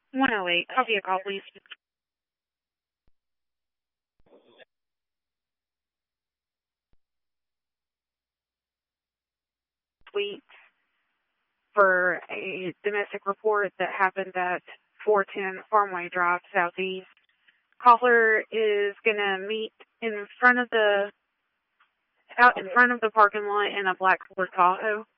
108. Copy a call, please. Tweet for a domestic report that happened at 410 Farmway Drive, Southeast. Caller is gonna meet out in front of the parking lot in a black Ford Tahoe.